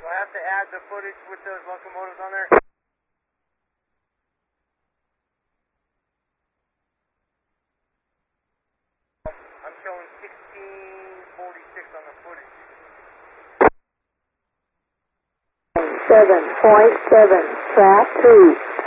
Do I have to add the footage with those locomotives on there? I'm showing 1646 on the footage. 7.7, track 2.